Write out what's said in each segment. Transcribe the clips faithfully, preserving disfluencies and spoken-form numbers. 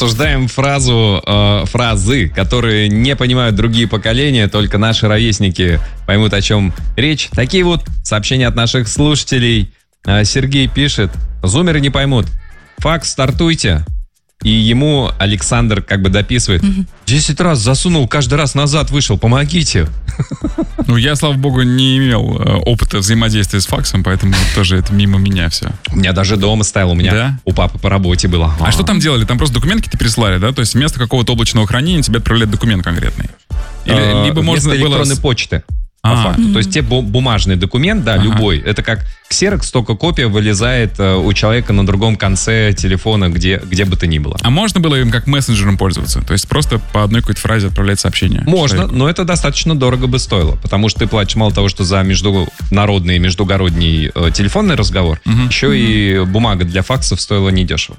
Обсуждаем фразу, э, фразы, которые не понимают другие поколения, только наши ровесники поймут, о чем речь. Такие вот сообщения от наших слушателей. Э, Сергей пишет: зумеры не поймут. Факс стартуйте. И ему Александр как бы дописывает: десять раз засунул, каждый раз назад вышел, помогите. Ну, я, слава богу, не имел э, опыта взаимодействия с факсом, поэтому тоже это мимо меня все. У меня даже дома стоял, у меня да? у папы по работе было. А, а что там делали? Там просто документы какие-то прислали, да? То есть вместо какого-то облачного хранения тебе отправляют документ конкретный? Или, а, либо вместо можно электронной было... почты. По А. факту. То есть тебе бумажный документ, да, ага. любой. Это как ксерокс, только копия вылезает э, у человека на другом конце телефона, где, где бы то ни было. А можно было им как мессенджером пользоваться? То есть просто по одной какой-то фразе отправлять сообщение? Можно, человеку? но это достаточно дорого бы стоило. Потому что ты платишь мало того, что за международный, междугородний э, телефонный разговор, угу. еще угу. и бумага для факсов стоила недешево.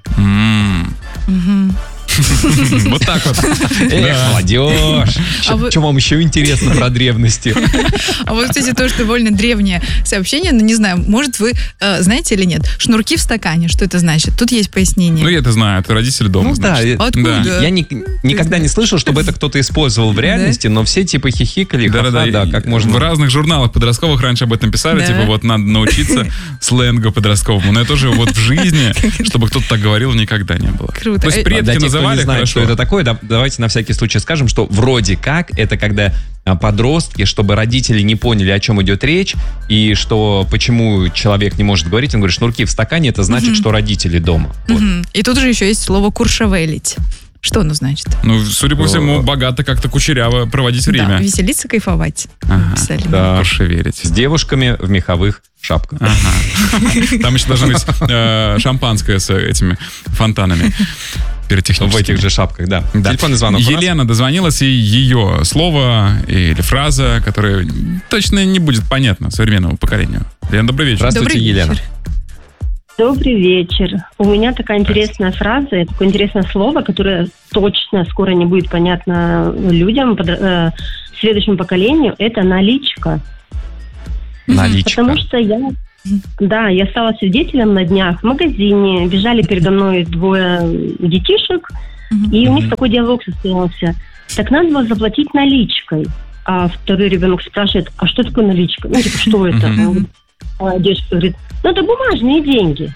Угу. Вот так вот. Эх, молодежь. Что вам еще интересно про древности? А вот, кстати, тоже довольно древнее сообщение, но не знаю, может вы знаете или нет. Шнурки в стакане, что это значит? Тут есть пояснение. Ну, я это знаю, это родители дома. Ну да. Откуда? Я никогда не слышал, чтобы это кто-то использовал в реальности, но все типа хихикали, ха-ха, да, как можно. В разных журналах подростковых раньше об этом писали, типа вот надо научиться сленгу подростковому. Но это уже вот в жизни, чтобы кто-то так говорил, никогда не было. Круто. То есть предки называли. Не знает, что это такое, да, давайте на всякий случай скажем, что вроде как это когда подростки, чтобы родители не поняли, о чем идет речь, и что почему человек не может говорить, он говорит, шнурки в стакане, это значит, угу. что родители дома. Угу. Вот. И тут же еще есть слово куршавелить. Что оно значит? Ну, судя по всему, богато как-то кучеряво проводить время. Да, веселиться, кайфовать. Ага, да, куршеверить. С девушками в меховых шапках. Ага. Там еще должно быть э, шампанское с этими фонтанами. В этих же шапках, да. да. Телефонный звонок. Елена дозвонилась, и ее слово или фраза, которая точно не будет понятна современному поколению. Лена, добрый вечер. Здравствуйте, добрый Елена. Вечер. Добрый вечер. У меня такая интересная фраза, такое интересное слово, которое точно скоро не будет понятно людям, под, э, следующему поколению. Это наличка. Наличка. Потому что я... Да, я стала свидетелем на днях в магазине. Бежали передо мной двое детишек, mm-hmm. и у них такой диалог состоялся. Так надо было заплатить наличкой. А второй ребенок спрашивает, а что такое наличка? Ну, типа, что это? Mm-hmm. А девушка говорит, ну, это бумажные деньги.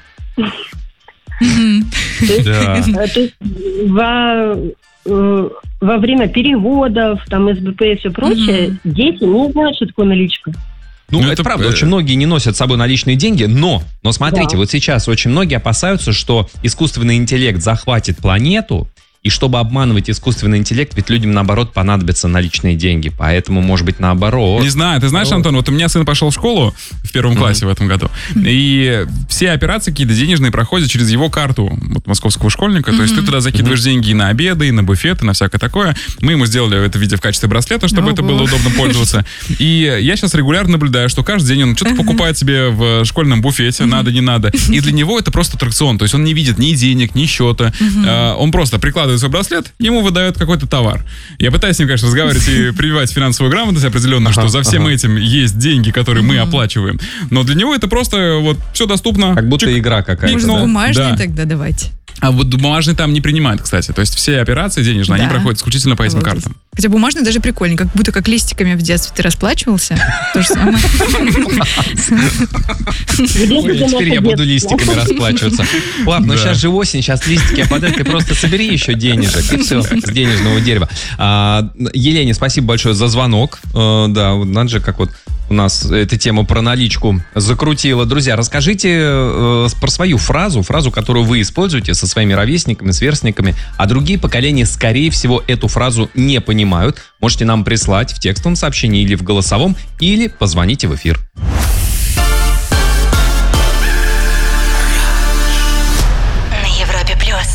То есть во время переводов, там, эс бэ пэ и все прочее, дети не знают, что такое наличка. Ну, ну, это, это правда, очень многие не носят с собой наличные деньги, но, но смотрите, да. вот сейчас очень многие опасаются, что искусственный интеллект захватит планету, и чтобы обманывать искусственный интеллект, ведь людям, наоборот, понадобятся наличные деньги. Поэтому, может быть, наоборот. Не знаю. Ты знаешь, Антон, вот у меня сын пошел в школу в первом mm-hmm. классе в этом году, и все операции какие-то денежные проходят через его карту вот, московского школьника. Mm-hmm. То есть ты туда закидываешь mm-hmm. деньги и на обеды, и на буфеты, на всякое такое. Мы ему сделали это в виде в качестве браслета, чтобы oh, это было удобно пользоваться. И я сейчас регулярно наблюдаю, что каждый день он что-то mm-hmm. покупает себе в школьном буфете, mm-hmm. надо, не надо. И для него это просто аттракцион. То есть он не видит ни денег, ни счета. Mm-hmm. Он просто прикладывает свой браслет, ему выдают какой-то товар. Я пытаюсь с ним, конечно, разговаривать и прививать финансовую грамотность определенно, ага, что за всем ага. этим есть деньги, которые мы оплачиваем. Но для него это просто вот все доступно. Как будто Чик. Игра какая-то. Может, да? бумажные да. тогда давайте. А вот бумажные там не принимают, кстати. То есть все операции денежные, да. они проходят исключительно по этим вот. картам. Хотя бумажные даже прикольнее, как будто как листиками в детстве ты расплачивался. То же самое. Теперь я буду листиками расплачиваться. Пап, ну сейчас же осень, сейчас листики опадают, ты просто собери еще денежек, и все, с денежного дерева. Елене, спасибо большое за звонок. Да, надо же, как вот у нас эта тема про наличку закрутила. Друзья, расскажите э, про свою фразу, фразу, которую вы используете со своими ровесниками, сверстниками, а другие поколения, скорее всего, эту фразу не понимают. Можете нам прислать в текстовом сообщении или в голосовом, или позвоните в эфир.